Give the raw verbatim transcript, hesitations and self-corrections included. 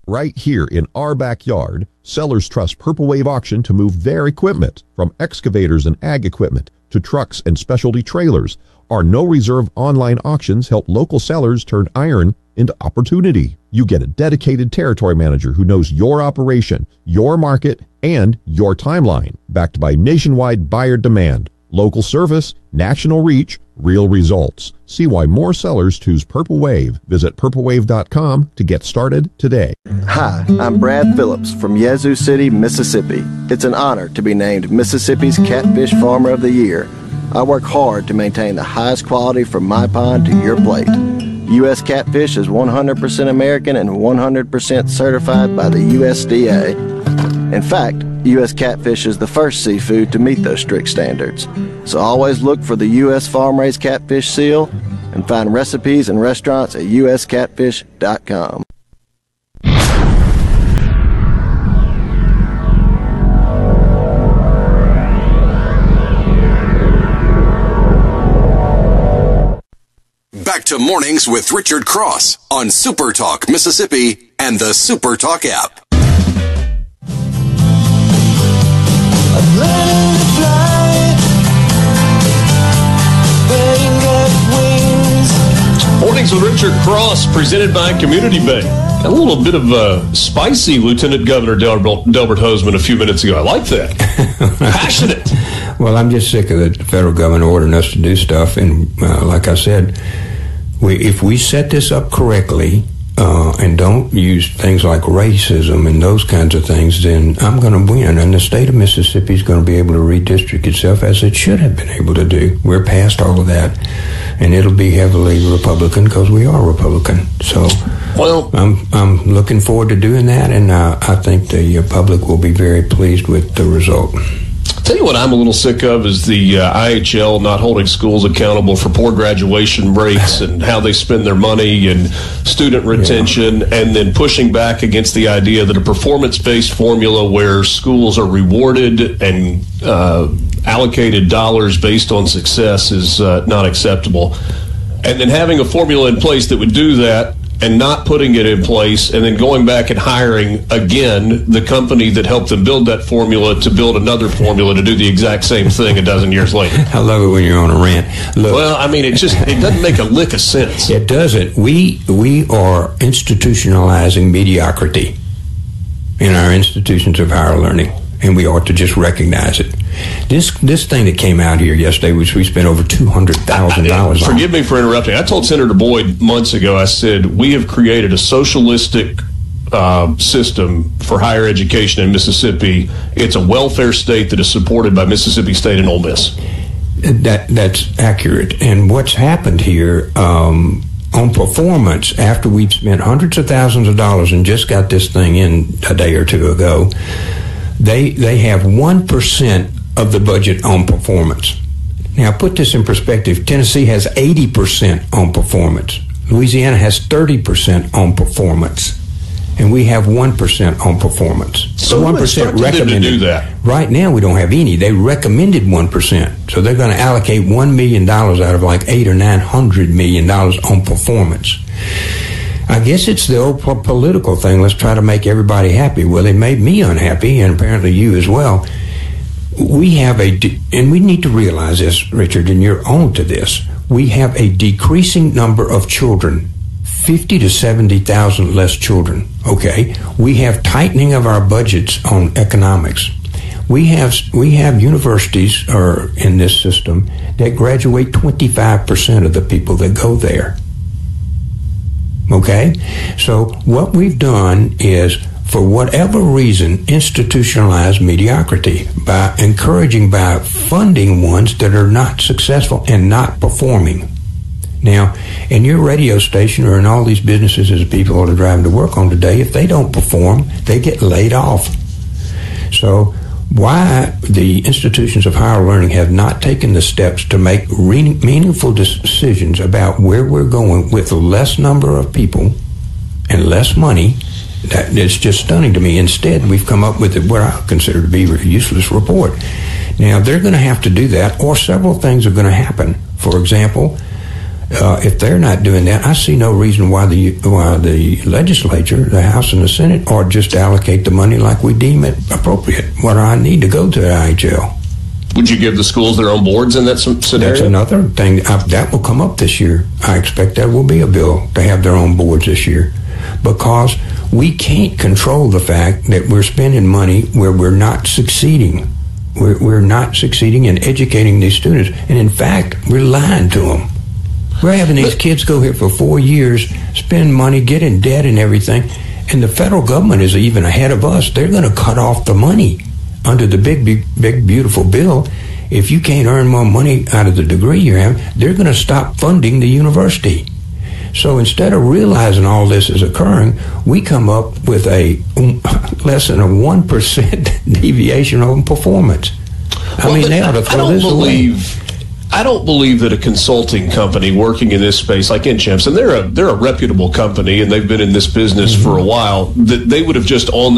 Right here in our backyard, sellers trust Purple Wave Auction to move their equipment, from excavators and ag equipment to trucks and specialty trailers. Our no-reserve online auctions help local sellers turn iron into opportunity. You get a dedicated territory manager who knows your operation, your market, and your timeline, backed by nationwide buyer demand, local service, national reach, real results. See why more sellers choose Purple Wave. Visit purple wave dot com to get started today. Hi, I'm Brad Phillips from Yazoo City, Mississippi. It's an honor to be named Mississippi's Catfish Farmer of the Year. I work hard to maintain the highest quality from my pond to your plate. U S Catfish is one hundred percent American and one hundred percent certified by the U S D A. In fact, U S Catfish is the first seafood to meet those strict standards. So always look for the U S Farm-Raised Catfish seal and find recipes and restaurants at u s catfish dot com. Back to Mornings with Richard Cross on Super Talk Mississippi and the Super Talk app. I'm learning to fly, getting wings. Mornings with Richard Cross, presented by Community Bank. Got a little bit of uh, spicy Lieutenant Governor Delbert, Delbert Hosemann a few minutes ago. I like that. Passionate. Well, I'm just sick of the federal government ordering us to do stuff. And uh, like I said, we, if we set this up correctly uh, and don't use things like racism and those kinds of things, then I'm going to win. And the state of Mississippi is going to be able to redistrict itself as it should have been able to do. We're past all of that. And it'll be heavily Republican because we are Republican. So well, I'm I'm looking forward to doing that, and uh, I think the uh, public will be very pleased with the result. Tell you what I'm a little sick of is the uh, I H L not holding schools accountable for poor graduation rates and how they spend their money and student retention, yeah. and then pushing back against the idea that a performance-based formula where schools are rewarded and uh, allocated dollars based on success is uh, not acceptable. And then having a formula in place that would do that and not putting it in place, and then going back and hiring, again, the company that helped them build that formula to build another formula to do the exact same thing a dozen years later. I love it when you're on a rant. Look, well, I mean, it just it doesn't make a lick of sense. It doesn't. We, we are institutionalizing mediocrity in our institutions of higher learning, and we ought to just recognize it. This this thing that came out here yesterday, which we spent over two hundred thousand dollars on. Forgive me for interrupting. I told Senator Boyd months ago, I said, we have created a socialistic uh, system for higher education in Mississippi. It's a welfare state that is supported by Mississippi State and Ole Miss. That That's accurate. And what's happened here um, on performance, after we've spent hundreds of thousands of dollars and just got this thing in a day or two ago, they they have one percent of the budget on performance. Now, put this in perspective. Tennessee has eighty percent on performance. Louisiana has thirty percent on performance. And we have one percent on performance. So one percent recommended. To do that? Right now, we don't have any. They recommended one percent. So they're going to allocate one million dollars out of like eight or nine hundred million dollars on performance. I guess it's the old political thing. Let's try to make everybody happy. Well, they made me unhappy, and apparently you as well. We have a, de- and we need to realize this, Richard, and you're on to this. We have a decreasing number of children, fifty to seventy thousand less children. Okay, we have tightening of our budgets on economics. We have we have universities or in this system that graduate twenty-five percent of the people that go there. Okay, so what we've done is, for whatever reason, institutionalize mediocrity by encouraging, by funding ones that are not successful and not performing. Now, in your radio station or in all these businesses as people are driving to work on today, if they don't perform, they get laid off. So why the institutions of higher learning have not taken the steps to make re- meaningful decisions about where we're going with less number of people and less money, that it's just stunning to me. Instead, we've come up with what I consider to be a useless report. Now, they're going to have to do that, or several things are going to happen. For example, Uh, if they're not doing that, I see no reason why the why the legislature, the House and the Senate, ought just to allocate the money like we deem it appropriate. What do I need to go to the I H L? Would you give the schools their own boards in that scenario? That's another thing. I, that will come up this year. I expect there will be a bill to have their own boards this year, because we can't control the fact that we're spending money where we're not succeeding. We're, we're not succeeding in educating these students. And in fact, we're lying to them. We're having these kids go here for four years, spend money, get in debt and everything, and the federal government is even ahead of us. They're going to cut off the money under the big, big, big, beautiful bill. If you can't earn more money out of the degree you have, they're going to stop funding the university. So instead of realizing all this is occurring, we come up with a um, less than a one percent deviation on performance. I well, mean, they ought to throw this believe, away. I don't believe that a consulting company working in this space, like Inchamps, and they're a they're a reputable company, and they've been in this business mm-hmm. for a while, that they would have just on